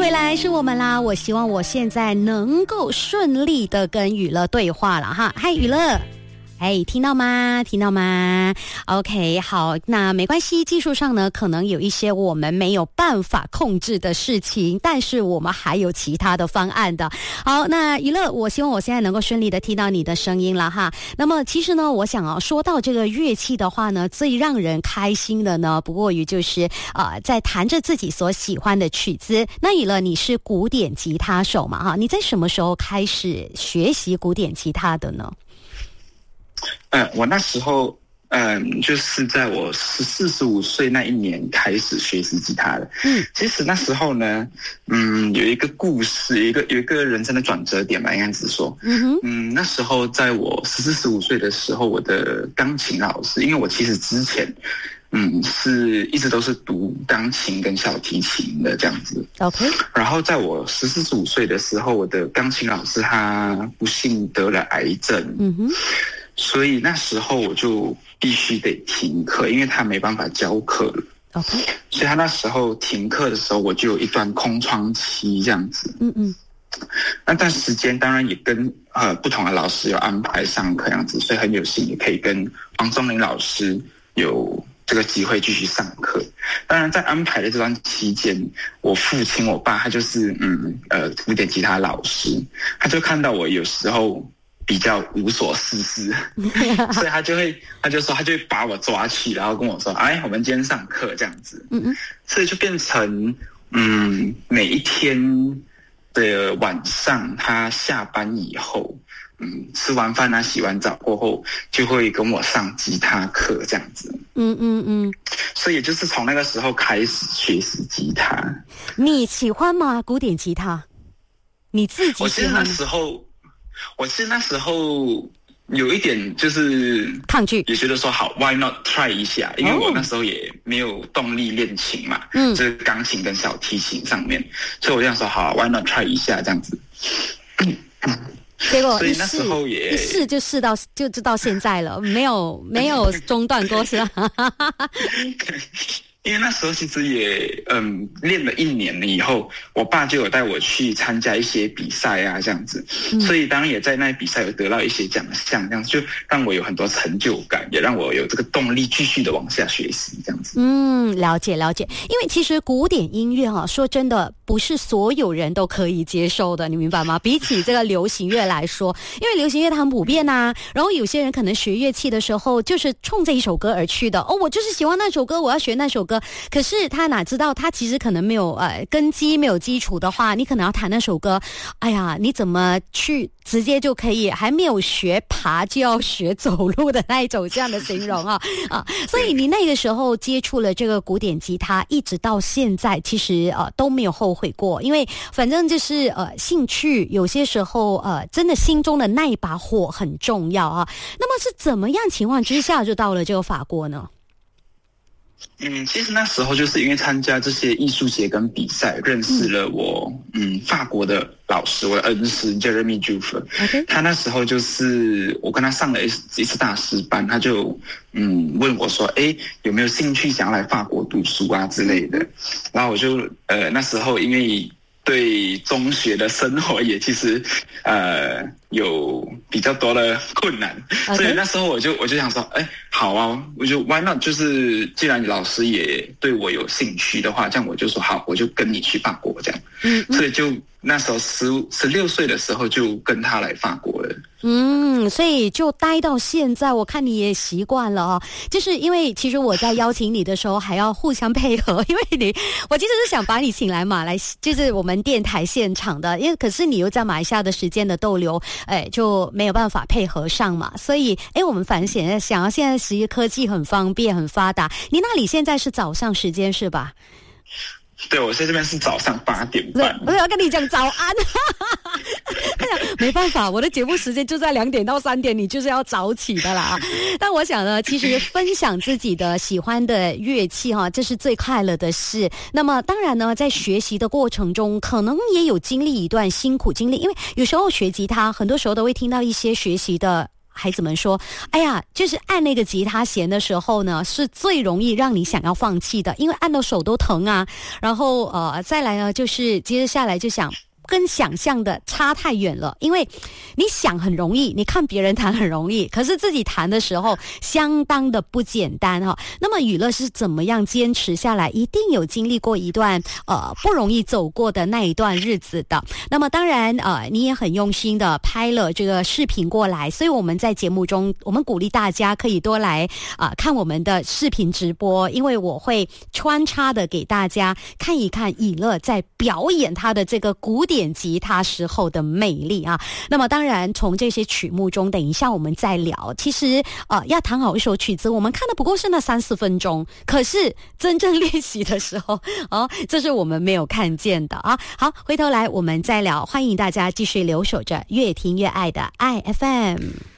回来是我们啦，我希望我现在能够顺利的跟雨乐对话了哈。嗨，雨乐。哎，听到吗？听到吗 ？OK， 好，那没关系，技术上呢，可能有一些我们没有办法控制的事情，但是我们还有其他的方案的。好，那娱乐，我希望我现在能够顺利的听到你的声音了哈。那么其实呢，我想说到这个乐器的话呢，最让人开心的呢，不过于就是在弹着自己所喜欢的曲子。那娱乐，你是古典吉他手嘛哈？你在什么时候开始学习古典吉他的呢？ 我那时候，就是在我14、15岁那一年开始学习吉他的。其实那时候呢，有一个故事，有一个人生的转折点吧，应该是说，那时候在我14、15岁的时候，我的钢琴老师，因为我其实之前，是一直都是读钢琴跟小提琴的这样子。OK。然后在我14、15岁的时候，我的钢琴老师他不幸得了癌症。所以那时候我就必须得停课，因为他没办法教课了。OK。所以他那时候停课的时候，我就有一段空窗期这样子。那段时间当然也跟不同的老师有安排上课这样子，所以很有幸也可以跟黄宗林老师有这个机会继续上课。当然在安排的这段期间，我父亲我爸他就是古典吉他老师，他就看到我有时候比较无所事事，所以他就会把我抓去，然后跟我说：“哎，我们今天上课这样子。”所以就变成每一天的晚上，他下班以后，吃完饭啊，洗完澡过后，就会跟我上吉他课这样子。所以也就是从那个时候开始学习吉他。 你喜欢吗？古典吉他？你自己喜欢吗？ 我是那时候有一点就是抗拒， 也觉得说好 ，why not try 一下？因为我那时候也没有动力练琴嘛，就是钢琴跟小提琴上面，所以我就想说好 ，why not try 一下这样子。 结果所以那时候也一试就试到就知道现在了，没有中断过是吧？ 因为那时候其实也练了1年了以后，我爸就有带我去参加一些比赛啊这样子，所以当然也在那比赛有得到一些奖项，这样子就让我有很多成就感，也让我有这个动力继续的往下学习这样子。 了解。因为其实古典音乐说真的不是所有人都可以接受的，你明白吗？比起这个流行乐来说，因为流行乐它很普遍啊，然后有些人可能学乐器的时候就是冲这一首歌而去的，我就是喜欢那首歌，我要学那首歌。可是他哪知道他其实可能没有根基，没有基础的话，你可能要弹那首歌，哎呀，你怎么去直接就可以还没有学爬就要学走路的那一种这样的形容所以你那个时候接触了这个古典吉他，一直到现在其实都没有后悔过，因为反正就是兴趣，有些时候真的心中的那一把火很重要啊。那么是怎么样情况之下就到了这个法国呢？ 其实那时候就是因为参加这些艺术节跟比赛，认识了我法国的老师，我的恩师 Jeremy Juve。他那时候就是我跟他上了一次大师班，他就问我说：“有没有兴趣想要来法国读书啊之类的？”然后我就那时候因为对中学的生活也其实有比较多的困难，所以那时候我就想说，好啊，我就 why not？ 就是既然老师也对我有兴趣的话，这样我就说好，我就跟你去法国这样。所以就那时候16岁的时候就跟他来法国了。 所以就待到现在，我看你也习惯了就是因为其实我在邀请你的时候还要互相配合，因为我其实是想把你请来就是我们电台现场的，因为可是你又在马来西亚的时间的逗留，就没有办法配合上嘛，所以我们反正想要现在实际科技很方便很发达，你那里现在是早上时间是吧？ 对，我在这边是早上8点半。 我要跟你讲早安。没办法，我的节目时间就在2点到3点，你就是要早起的啦。但我想呢，其实分享自己的喜欢的乐器这是最快乐的事。那么当然呢，在学习的过程中，可能也有经历一段辛苦经历，因为有时候学吉他，很多时候都会听到一些学习的孩子们说，哎呀，就是按那个吉他弦的时候呢，是最容易让你想要放弃的，因为按到手都疼啊。然后再来呢，就是接下来就想跟想象的差太远了，因为你想很容易，你看别人弹很容易，可是自己弹的时候相当的不简单哈。那么宇乐是怎么样坚持下来？一定有经历过一段不容易走过的那一段日子的。那么当然你也很用心的拍了这个视频过来，所以我们在节目中，我们鼓励大家可以多来看我们的视频直播，因为我会穿插的给大家看一看宇乐在表演他的这个古典吉他时候的魅力啊。那么当然从这些曲目中，等一下我们再聊。其实要弹好一首曲子，我们看的不过是那3-4分钟，可是真正练习的时候这是我们没有看见的啊。好，回头来我们再聊，欢迎大家继续留守着越听越爱的爱 FM。